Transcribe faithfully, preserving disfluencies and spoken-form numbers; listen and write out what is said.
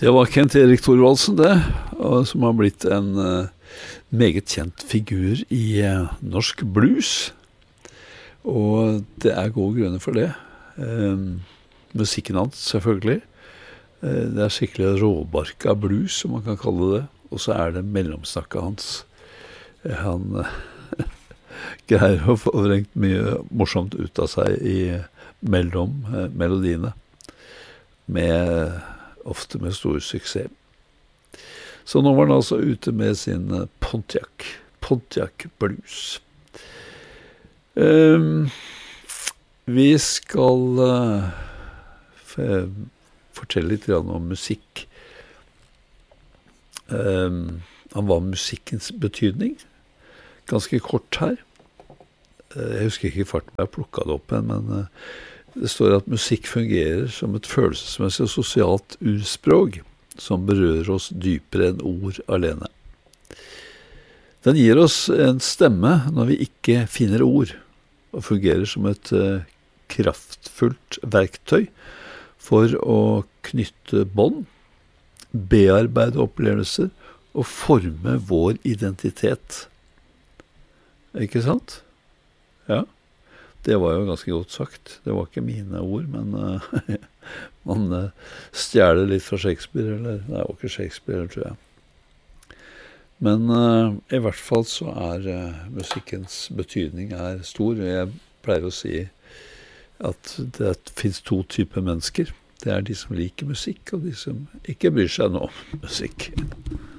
Det var Kent Erik Thorvaldsen det, og som har blitt en uh, meget kjent figur i uh, norsk blues. Og det er gode grunner for det. Um, musikken hans, selvfølgelig. Uh, det er skikkelig råbarka blues, som man kan kalle det. Og så er det mellomsnakket hans. Uh, han uh, greier å få vrengt mye morsomt ut av seg i mellom uh, melodiene. Med ofte med stor suksess. Så nå var han altså ute med sin Pontiac, Pontiac Blues. Um, vi skal uh, f- fortelle litt om musikk. Um, han var musikkens betydning. Ganske kort her. Uh, jeg husker ikke fart jeg plukket det opp, men uh, det står at musikk fungerer som et følelsesmessig og sosialt urspråk som berører oss dypere enn ord alene. Den gir oss en stemme når vi ikke finner ord, og fungerer som et uh, kraftfullt verktøy for å knytte bånd, bearbeide opplevelser og forme vår identitet. Ikke sant? Ja. Det var jo ganske godt sagt. Det var ikke mine ord, men uh, man uh, stjæler litt fra Shakespeare, eller nei, det var ikke Shakespeare, tror jeg. Men uh, i hvert fall så er uh, musikkens betydning er stor. Jeg pleier å si at det finnes to typer mennesker. Det er de som liker musikk, og de som ikke bryr seg noe om musikk.